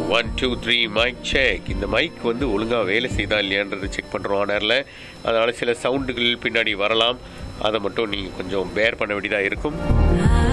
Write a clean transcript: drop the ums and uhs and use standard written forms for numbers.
1 2 3 mic check. இந்த mic வந்து ஒழுங்காக வேலை செய்தா இல்லையான்றதை செக் பண்ணுறோம் ஆனரில். அதனால் சில சவுண்டுகள் பின்னாடி வரலாம், அதை மட்டும் நீங்கள் கொஞ்சம் பேர் பண்ண வேண்டியதாக இருக்கும்.